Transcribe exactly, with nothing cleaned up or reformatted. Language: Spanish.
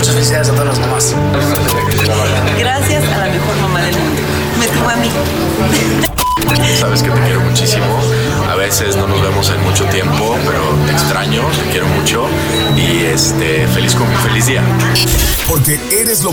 muchas felicidades a todas las mamás. Gracias a la mejor mamá del mundo. Me tuvo a mí. Sabes que te quiero muchísimo. A veces no nos vemos en mucho tiempo, pero te extraño, te quiero mucho y este feliz con feliz día. Porque eres lo